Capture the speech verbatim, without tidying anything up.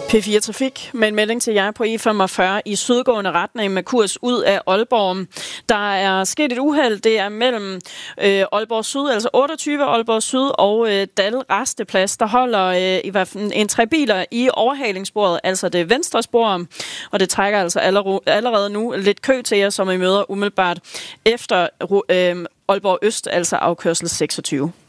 P fire Trafik med en melding til jer på E femogfyrre i sydgående retning med kurs ud af Aalborg. Der er sket et uheld. Det er mellem øh, Aalborg Syd, altså otteogtyve Aalborg Syd og øh, Dal Rasteplads. Der holder øh, i hvert fald en tre biler i overhalingssporet, altså det venstre spor. Og det trækker altså allerede nu lidt kø til jer, som I møder umiddelbart efter øh, Aalborg Øst, altså afkørsel seksogtyve.